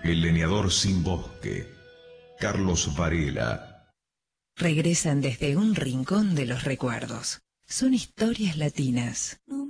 El leñador sin bosque, Carlos Varela. Regresan desde un rincón de los recuerdos. Son historias latinas.